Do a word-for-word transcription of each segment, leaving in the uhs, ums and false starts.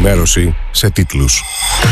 ενημέρωση σε τίτλους.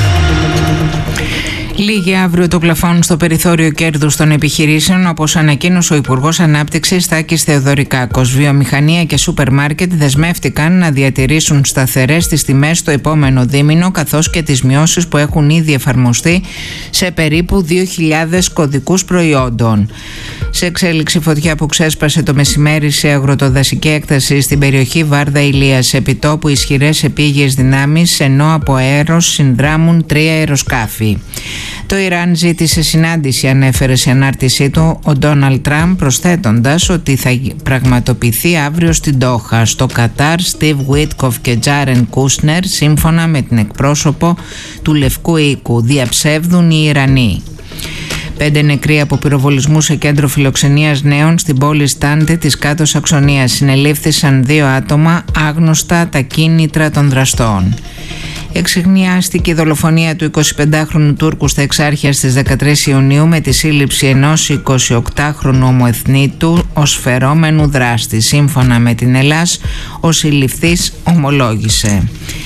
Λύγει αύριο το πλαφόν στο περιθώριο κέρδους των επιχειρήσεων, όπως ανακοίνωσε ο Υπουργός Ανάπτυξης Τάκης Θεοδωρικάκος. Βιομηχανία και σούπερ μάρκετ δεσμεύτηκαν να διατηρήσουν σταθερές τις τιμές το επόμενο δίμηνο, καθώς και τις μειώσεις που έχουν ήδη εφαρμοστεί σε περίπου δύο χιλιάδες κωδικούς προϊόντων. Σε εξέλιξη, φωτιά που ξέσπασε το μεσημέρι σε αγροτοδασική έκταση στην περιοχή Βάρδα Ηλίας. Επιτόπου ισχυρές επίγειες δυνάμεις, ενώ από αέρος συνδράμουν τρία αεροσκάφη. Το Ιράν ζήτησε συνάντηση, ανέφερε σε ανάρτησή του ο Ντόναλντ Τραμπ, προσθέτοντας ότι θα πραγματοποιηθεί αύριο στην Ντόχα. Στο Κατάρ, Στίβ Βίτκοφ και Τζάρεν Κούσνερ, σύμφωνα με την εκπρόσωπο του Λευκού Οίκου, διαψεύδουν οι Ιρανοί. Πέντε νεκροί από πυροβολισμού σε κέντρο φιλοξενίας νέων στην πόλη Στάντε της Κάτω Σαξονίας. Συνελήφθησαν δύο άτομα, άγνωστα τα κίνητρα των δραστών. Εξιχνιάστηκε η δολοφονία του εικοσιπεντάχρονου Τούρκου στα Εξάρχεια στις δεκατρείς Ιουνίου με τη σύλληψη ενός εικοσιοκτάχρονου ομοεθνίτου ως φερόμενου δράστη. Σύμφωνα με την Ελλάς, ο συλληφθής ομολόγησε.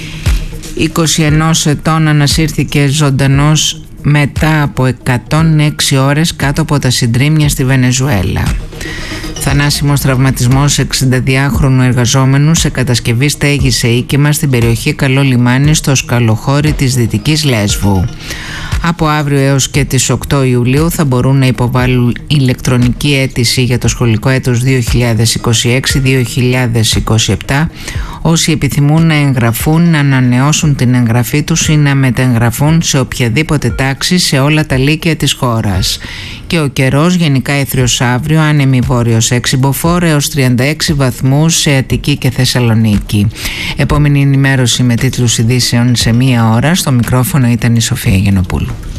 είκοσι ενός ετών ανασύρθηκε ζωντανός μετά από εκατόν έξι ώρες κάτω από τα συντρίμμια στη Βενεζουέλα. Θανάσιμος τραυματισμός εξηνταδυάχρονου εργαζόμενου σε κατασκευή στέγης σε οίκημα στην περιοχή Καλό Λιμάνι στο σκαλοχώρι της Δυτικής Λέσβου. Από αύριο έως και τις οκτώ Ιουλίου θα μπορούν να υποβάλουν ηλεκτρονική αίτηση για το σχολικό έτος δύο χιλιάδες είκοσι έξι δύο χιλιάδες είκοσι επτά όσοι επιθυμούν να εγγραφούν, να ανανεώσουν την εγγραφή τους ή να μεταγραφούν σε οποιαδήποτε τάξη σε όλα τα λύκεια της χώρας. Και ο καιρός γενικά έθριος αύριο, άνεμη βόρειος έξι μποφόρ έως τριάντα έξι βαθμούς σε Αττική και Θεσσαλονίκη. Επόμενη ενημέρωση με τίτλους ειδήσεων σε μία ώρα. Στο μικρόφωνο ήταν η Σοφία Γενοπούλου.